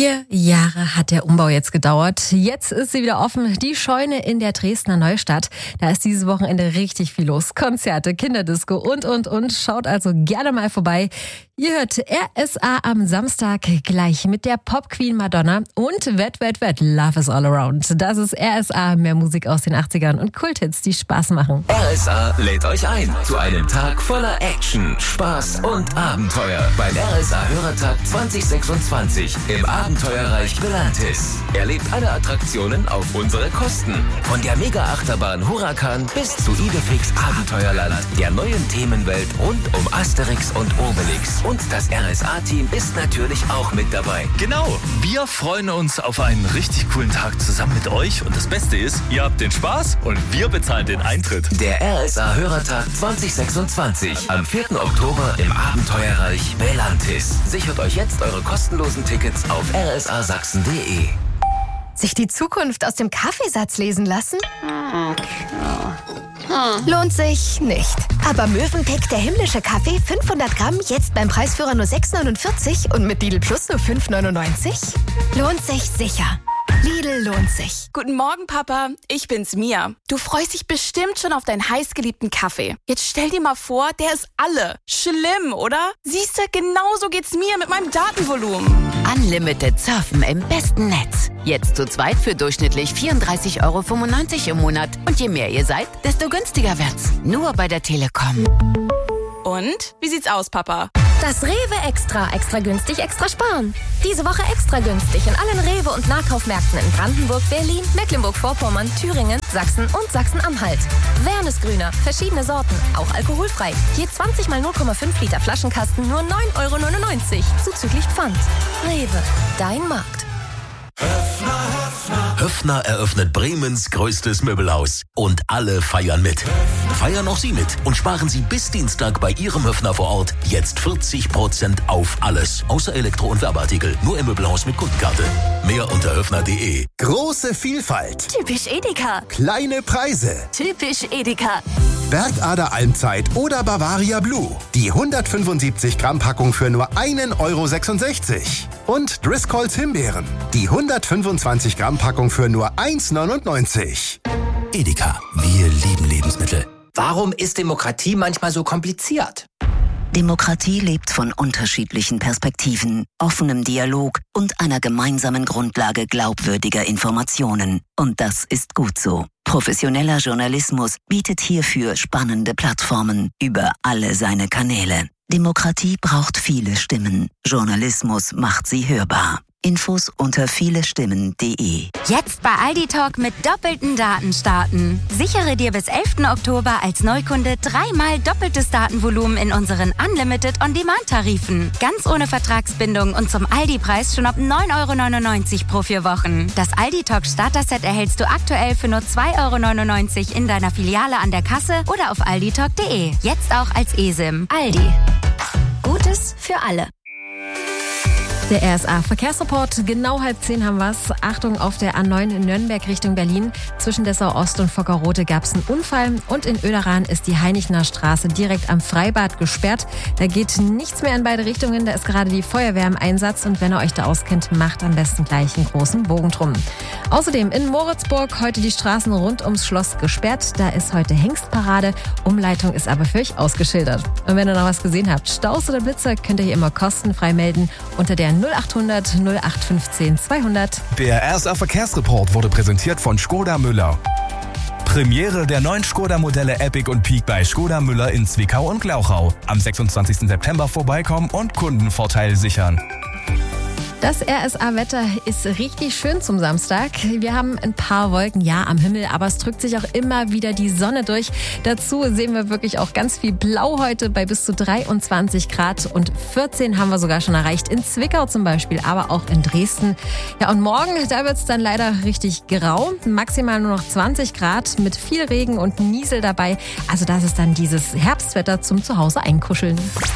4 Jahre hat der Umbau jetzt gedauert. Jetzt ist sie wieder offen, die Scheune in der Dresdner Neustadt. Da ist dieses Wochenende richtig viel los. Konzerte, Kinderdisco und. Schaut also gerne mal vorbei. Ihr hört RSA am Samstag gleich mit der Pop-Queen Madonna und Wet, Love is all around. Das ist RSA, mehr Musik aus den 80ern und Kulthits, die Spaß machen. RSA lädt euch ein zu einem Tag voller Action, Spaß und Abenteuer beim RSA Hörertag 2026 im Abenteuerreich Belantis. Erlebt alle Attraktionen auf unsere Kosten. Von der Mega-Achterbahn Huracan bis zu Idefix Abenteuerland, der neuen Themenwelt rund um Asterix und Obelix. Und das RSA-Team ist natürlich auch mit dabei. Genau, wir freuen uns auf einen richtig coolen Tag zusammen mit euch. Und das Beste ist, ihr habt den Spaß und wir bezahlen den Eintritt. Der RSA Hörertag 2026 am 4. Oktober im Abenteuerreich Belantis. Sichert euch jetzt eure kostenlosen Tickets auf rsasachsen.de. Sich die Zukunft aus dem Kaffeesatz lesen lassen? Lohnt sich nicht. Aber Mövenpick, der himmlische Kaffee, 500 Gramm, jetzt beim Preisführer nur 6,49 und mit Lidl Plus nur 5,99? Lohnt sich sicher. Lidl lohnt sich. Guten Morgen, Papa. Ich bin's, Mia. Du freust dich bestimmt schon auf deinen heißgeliebten Kaffee. Jetzt stell dir mal vor, der ist alle. Schlimm, oder? Siehste, genauso geht's mir mit meinem Datenvolumen. Unlimited surfen im besten Netz. Jetzt zu zweit für durchschnittlich 34,95 € im Monat. Und je mehr ihr seid, desto günstiger wird's. Nur bei der Telekom. Und? Wie sieht's aus, Papa? Das Rewe Extra. Extra günstig, extra sparen. Diese Woche extra günstig in allen Rewe- und Nahkaufmärkten in Brandenburg, Berlin, Mecklenburg-Vorpommern, Thüringen, Sachsen und Sachsen-Anhalt. Wernesgrüner, verschiedene Sorten, auch alkoholfrei. Je 20 mal 0,5 Liter Flaschenkasten nur 9,99 €, zuzüglich Pfand. Rewe, dein Markt. Höffner eröffnet Bremens größtes Möbelhaus. Und alle feiern mit. Feiern auch Sie mit und sparen Sie bis Dienstag bei Ihrem Höffner vor Ort jetzt 40% auf alles. Außer Elektro- und Werbeartikel. Nur im Möbelhaus mit Kundenkarte. Mehr unter höffner.de. Große Vielfalt. Typisch Edeka. Kleine Preise. Typisch Edeka. Bergader Almzeit oder Bavaria Blue. Die 175 Gramm Packung für nur 1,66 €. Und Driscolls Himbeeren. Die 125 Gramm Packung für nur 1,99 €. Edeka. Wir lieben Lebensmittel. Warum ist Demokratie manchmal so kompliziert? Demokratie lebt von unterschiedlichen Perspektiven, offenem Dialog und einer gemeinsamen Grundlage glaubwürdiger Informationen. Und das ist gut so. Professioneller Journalismus bietet hierfür spannende Plattformen über alle seine Kanäle. Demokratie braucht viele Stimmen. Journalismus macht sie hörbar. Infos unter vielestimmen.de. Jetzt bei Aldi Talk mit doppelten Daten starten. Sichere dir bis 11. Oktober als Neukunde 3-mal doppeltes Datenvolumen in unseren Unlimited On-Demand-Tarifen. Ganz ohne Vertragsbindung und zum Aldi-Preis schon ab 9,99 € pro 4 Wochen. Das Aldi Talk Starter-Set erhältst du aktuell für nur 2,99 € in deiner Filiale an der Kasse oder auf alditalk.de. Jetzt auch als eSIM. Aldi. Gutes für alle. Der RSA-Verkehrsreport, genau 9:30 haben wir's. Achtung, auf der A9 in Nürnberg Richtung Berlin. Zwischen Dessau Ost und Fockerrothe gab's einen Unfall. Und in Oederan ist die Heinichner Straße direkt am Freibad gesperrt. Da geht nichts mehr in beide Richtungen. Da ist gerade die Feuerwehr im Einsatz. Und wenn ihr euch da auskennt, macht am besten gleich einen großen Bogen drum. Außerdem in Moritzburg heute die Straßen rund ums Schloss gesperrt. Da ist heute Hengstparade. Umleitung ist aber für euch ausgeschildert. Und wenn ihr noch was gesehen habt, Staus oder Blitzer, könnt ihr hier immer kostenfrei melden unter der 0800 0815 200. Der RSA Verkehrsreport wurde präsentiert von Škoda Müller. Premiere der neuen Škoda-Modelle Epic und Peak bei Škoda Müller in Zwickau und Glauchau. Am 26. September vorbeikommen und Kundenvorteil sichern. Das RSA-Wetter ist richtig schön zum Samstag. Wir haben ein paar Wolken, ja, am Himmel, aber es drückt sich auch immer wieder die Sonne durch. Dazu sehen wir wirklich auch ganz viel Blau heute bei bis zu 23 Grad und 14 haben wir sogar schon erreicht. In Zwickau zum Beispiel, aber auch in Dresden. Ja, und morgen, da wird es dann leider richtig grau. Maximal nur noch 20 Grad mit viel Regen und Niesel dabei. Also das ist dann dieses Herbstwetter zum Zuhause einkuscheln.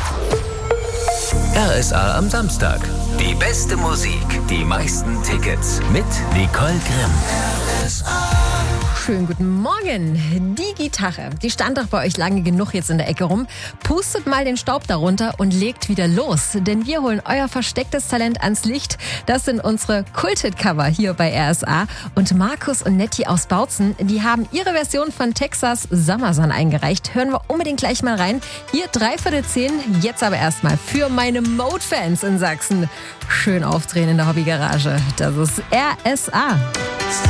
RSA am Samstag. Die beste Musik, die meisten Tickets mit Nicole Grimm. RSA. Schönen guten Morgen. Die Gitarre, die stand doch bei euch lange genug jetzt in der Ecke rum. Pustet mal den Staub darunter und legt wieder los. Denn wir holen euer verstecktes Talent ans Licht. Das sind unsere Kult-Hit-Cover hier bei RSA. Und Markus und Nettie aus Bautzen, die haben ihre Version von Texas Summer Sun eingereicht. Hören wir unbedingt gleich mal rein. Hier 9:45. Jetzt aber erstmal für meine Mode-Fans in Sachsen. Schön aufdrehen in der Hobbygarage. Das ist RSA.